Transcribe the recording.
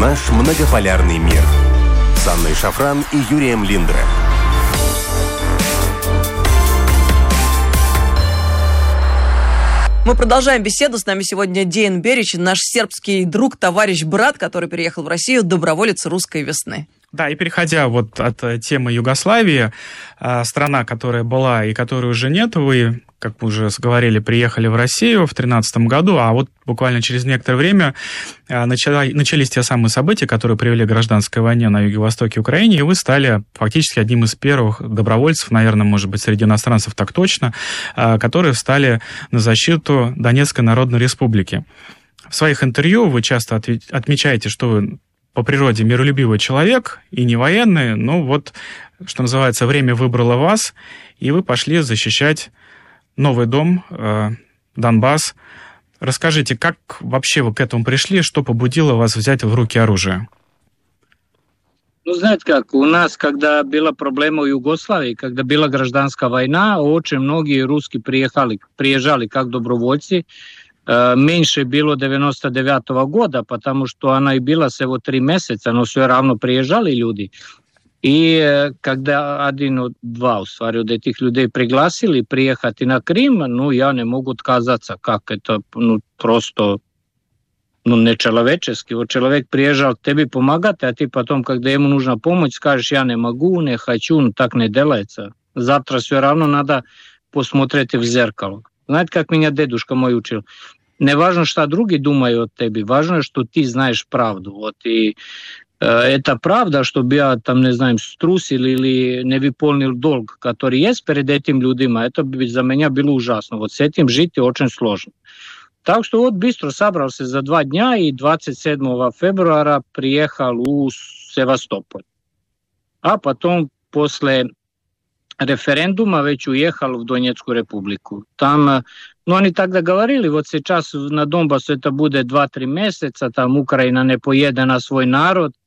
Наш многополярный мир. С Анной Шафран и Юрием Линдре. Мы продолжаем беседу. С нами сегодня Деян Берич, наш сербский друг, товарищ, брат, который переехал в Россию, доброволец русской весны. Да, и переходя вот от темы Югославии, страна, которая была и которой уже нет, вы, как мы уже говорили, приехали в Россию в 2013 году, а вот буквально через некоторое время начались те самые события, которые привели к гражданской войне на юго-востоке Украины, и вы стали фактически одним из первых добровольцев, наверное, может быть, среди иностранцев так точно, которые встали на защиту Донецкой Народной Республики. В своих интервью вы часто отмечаете, что вы по природе миролюбивый человек и не военный, но вот, что называется, время выбрало вас, и вы пошли защищать Новый дом, Донбасс. Расскажите, как вообще вы к этому пришли, что побудило вас взять в руки оружие? Ну, знаете как, у нас, когда была проблема в Югославии, когда была гражданская война, очень многие русские приезжали как добровольцы. Меньше было 99-го года, потому что она и была всего 3 месяца, но все равно приезжали люди. И когда 1-2 от этих людей пригласили приехать на Крым, ну, я не могу отказаться, как это, просто, нечеловечески. Вот человек приезжал к тебе помогать, а ты потом, когда ему нужна помощь, скажешь, я не могу, не хочу, так не делается. Завтра все равно надо посмотреть в зеркало. Знаете, как меня дедушка мой учил? Не важно, что другие думают о тебе, важно, что ты знаешь правду. Вот, и это правда, чтобы я, струсил или не выполнил долг, который есть перед этим людьми, это за меня было ужасно. Вот с этим жить очень сложно. Так что вот быстро собрался за 2 дня и 27 февраля приехал в Севастополь. А потом после референдума вече уехал в Донецкую республику. Там, они тогда говорили, вот сейчас на Донбассу это будет 2-3 месяца, там Украина не поеде на свой народ.